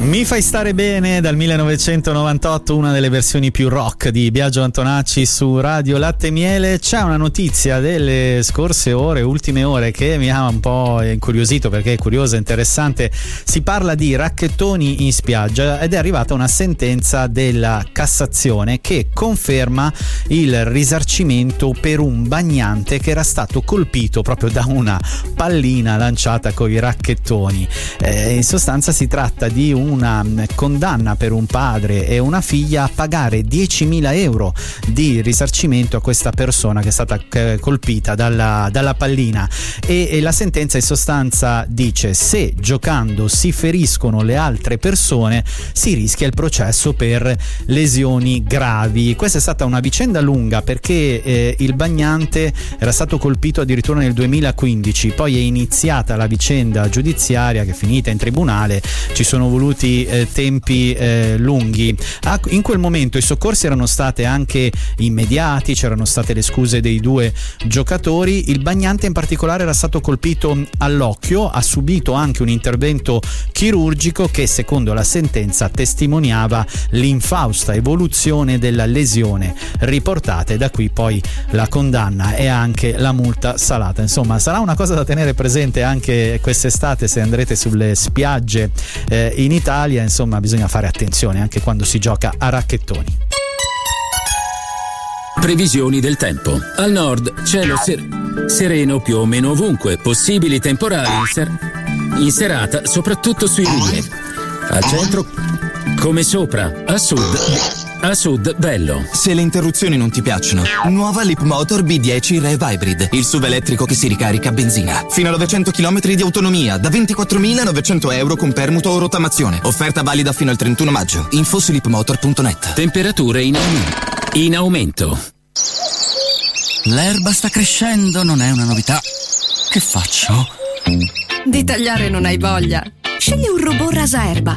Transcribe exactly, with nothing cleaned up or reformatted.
Mi fai stare bene dal millenovecentonovantotto, una delle versioni più rock di Biagio Antonacci su Radio Latte e Miele. C'è una notizia delle scorse ore, ultime ore, che mi ha un po' incuriosito perché è curiosa e interessante. Si parla di racchettoni in spiaggia ed è arrivata una sentenza della Cassazione che conferma il risarcimento per un bagnante che era stato colpito proprio da una pallina lanciata con i racchettoni. Eh, in sostanza si tratta di una condanna per un padre e una figlia a pagare diecimila euro di risarcimento a questa persona che è stata colpita dalla, dalla pallina, e, e la sentenza in sostanza dice: se giocando si feriscono le altre persone si rischia il processo per lesioni gravi. Questa è stata una vicenda lunga perché eh, il bagnante era stato colpito addirittura nel duemilaquindici, poi è iniziata la vicenda giudiziaria che è finita in tribunale, ci sono voluti Eh, tempi eh, lunghi. Ah, in quel momento i soccorsi erano stati anche immediati, c'erano state le scuse dei due giocatori. Il bagnante in particolare era stato colpito all'occhio, ha subito anche un intervento chirurgico che secondo la sentenza testimoniava l'infausta evoluzione della lesione riportata, e da qui poi la condanna e anche la multa salata. Insomma, sarà una cosa da tenere presente anche quest'estate se andrete sulle spiagge eh, in Italia. Insomma, bisogna fare attenzione anche quando si gioca a racchettoni. Previsioni del tempo. Al nord cielo ser- sereno più o meno ovunque, possibili temporali in, ser- in serata soprattutto sui lunghi. Al centro come sopra, a sud a sud bello. Se le interruzioni non ti piacciono, nuova Leapmotor B dieci Rev Hybrid, il S U V elettrico che si ricarica a benzina. Fino a novecento chilometri di autonomia, da ventiquattromilanovecento euro con permuto o rottamazione. Offerta valida fino al trentuno maggio. Info su leapmotor punto net. Temperature in aumento. In aumento. L'erba sta crescendo, non è una novità. Che faccio? Di tagliare non hai voglia? Scegli un robot rasa erba.